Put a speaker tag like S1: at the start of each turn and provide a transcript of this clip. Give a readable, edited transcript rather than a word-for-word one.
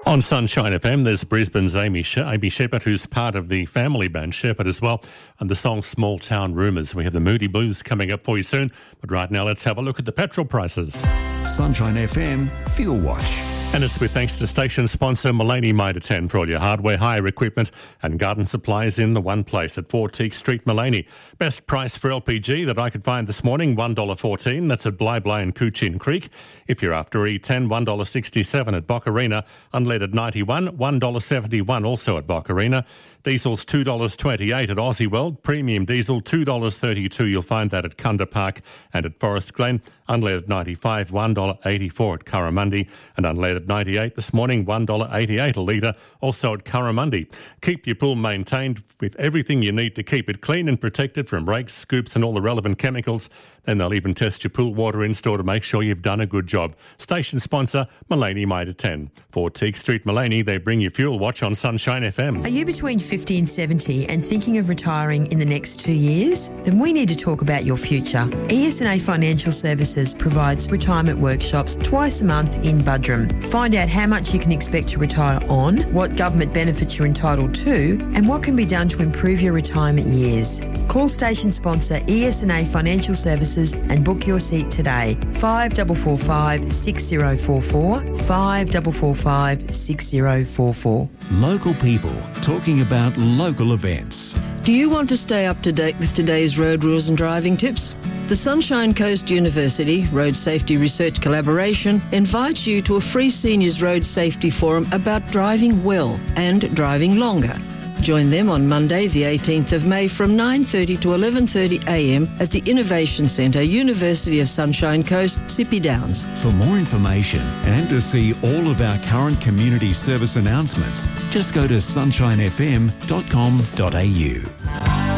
S1: On Sunshine FM, there's Brisbane's Amy Shepherd, who's part of the family band Shepherd as well, and the song Small Town Rumours. We have the Moody Blues coming up for you soon, but right now let's have a look at the petrol prices.
S2: Sunshine FM Fuel Watch.
S1: And it's with thanks to station sponsor Mulaney Mitre 10 for all your hardware, hire equipment and garden supplies in the one place at 4 Teague Street, Mulaney. Best price for LPG that I could find this morning, $1.14. That's at Bly and Coochin Creek. If you're after E10, $1.67 at Boccarina. Unleaded 91, $1.71 also at Boccarina. Diesel's $2.28 at Aussie World. Premium diesel $2.32. You'll find that at Kunda Park and at Forest Glen. Unleaded 95, $1.84 at Curramundi. And unleaded 98 this morning, $1.88 a litre, also at Curramundi. Keep your pool maintained with everything you need to keep it clean and protected from rakes, scoops and all the relevant chemicals. Then they'll even test your pool water in-store to make sure you've done a good job. Station sponsor, Mulaney Mitre 10. 4 Teague Street, Mulaney, they bring you Fuel Watch on Sunshine FM.
S3: Are you between 50 and 70 and thinking of retiring in the next 2 years? Then we need to talk about your future. ES&A Financial Services provides retirement workshops twice a month in Buderim. Find out how much you can expect to retire on, what government benefits you're entitled to, and what can be done to improve your retirement years. Call station sponsor ES&A Financial Services and book your seat today. 5445 6044, 5445 6044.
S2: Local people talking about local events.
S4: Do you want to stay up to date with today's road rules and driving tips? The Sunshine Coast University Road Safety Research Collaboration invites you to a free seniors road safety forum about driving well and driving longer. Join them on Monday, the 18th of May from 9:30 to 11:30 a.m. at the Innovation Centre, University of Sunshine Coast, Sippy Downs.
S2: For more information and to see all of our current community service announcements, just go to sunshinefm.com.au.